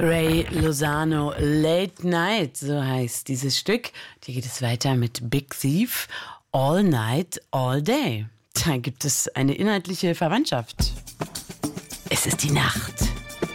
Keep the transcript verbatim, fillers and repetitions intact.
Ray Lozano, Late Night, so heißt dieses Stück. Hier geht es weiter mit Big Thief, All Night, All Day. Da gibt es eine inhaltliche Verwandtschaft. Es ist die Nacht.